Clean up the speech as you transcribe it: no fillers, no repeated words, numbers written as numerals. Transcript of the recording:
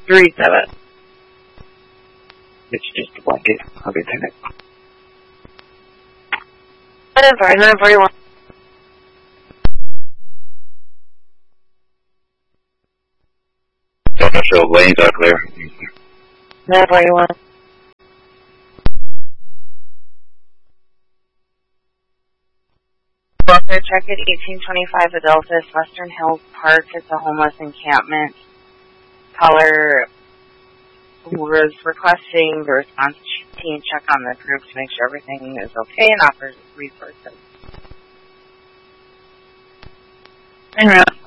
3-7. It's just a blanket. I'll be pin it. 941. Don't show lanes are clear. 941. Welfare check at 1825 Adelphus, Western Hills Park. It's a homeless encampment. Caller was requesting the response team check on the group to make sure everything is okay and offers resources. En route.